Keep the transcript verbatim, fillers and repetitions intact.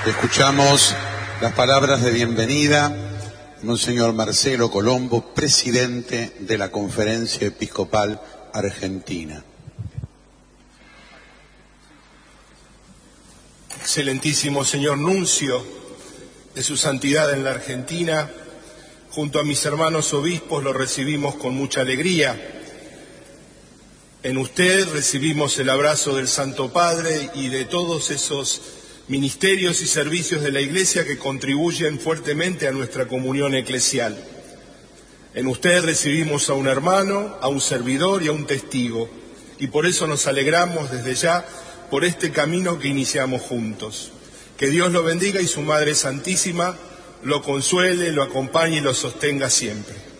Escuchamos las palabras de bienvenida de Monseñor Marcelo Colombo, presidente de la Conferencia Episcopal Argentina. Excelentísimo señor nuncio de su santidad en la Argentina, junto a mis hermanos obispos lo recibimos con mucha alegría. En usted recibimos el abrazo del Santo Padre y de todos esos ministerios y servicios de la Iglesia que contribuyen fuertemente a nuestra comunión eclesial. En usted recibimos a un hermano, a un servidor y a un testigo, y por eso nos alegramos desde ya por este camino que iniciamos juntos. Que Dios lo bendiga y su Madre Santísima lo consuele, lo acompañe y lo sostenga siempre.